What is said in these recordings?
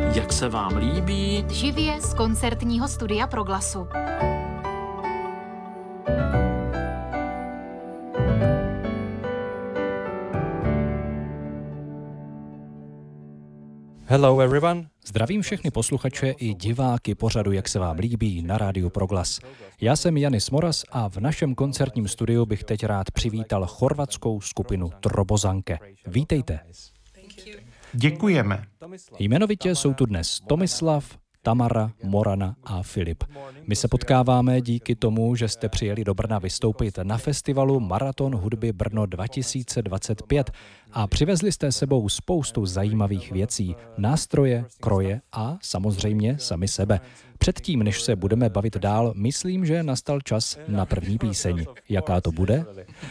Jak se vám líbí? Živě z koncertního studia Proglasu. Hello everyone. Zdravím všechny posluchače i diváky pořadu Jak se vám líbí na rádiu Proglas. Já jsem Janis Moras a v našem koncertním studiu bych teď rád přivítal chorvatskou skupinu Trobozanke. Vítejte. Děkujeme. Jmenovitě jsou tu dnes Tomislav, Tamara, Morana a Filip. My se potkáváme díky tomu, že jste přijeli do Brna vystoupit na festivalu Maraton hudby Brno 2025 a přivezli jste sebou spoustu zajímavých věcí, nástroje, kroje a samozřejmě sami sebe. Předtím, než se budeme bavit dál, myslím, že nastal čas na první píseň. Jaká to bude?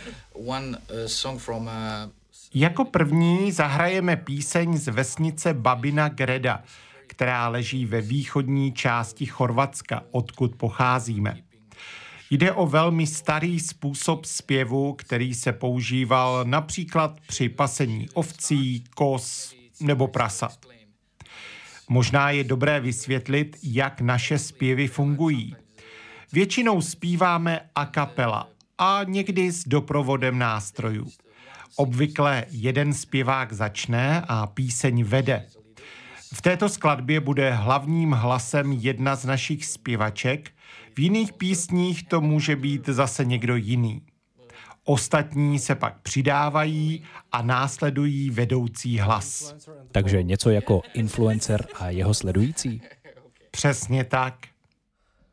Jako první zahrajeme píseň z vesnice Babina Greda, která leží ve východní části Chorvatska, odkud pocházíme. Jde o velmi starý způsob zpěvu, který se používal například při pasení ovcí, koz nebo prasat. Možná je dobré vysvětlit, jak naše zpěvy fungují. Většinou zpíváme a cappella a někdy s doprovodem nástrojů. Obvykle jeden zpěvák začne a píseň vede. V této skladbě bude hlavním hlasem jedna z našich zpěvaček, v jiných písních to může být zase někdo jiný. Ostatní se pak přidávají a následují vedoucí hlas. Takže něco jako influencer a jeho sledující? Přesně tak.